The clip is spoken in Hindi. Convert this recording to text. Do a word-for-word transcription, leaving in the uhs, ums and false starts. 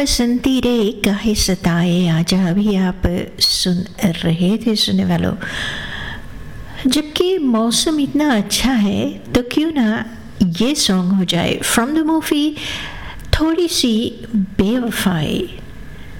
बसंती रे काहे सताए आजा अभी आप सुन रहे थे सुनने वालों। जबकि मौसम इतना अच्छा है तो क्यों ना ये सॉन्ग हो जाए फ्रॉम द मूवी थोड़ी सी बेवफाई।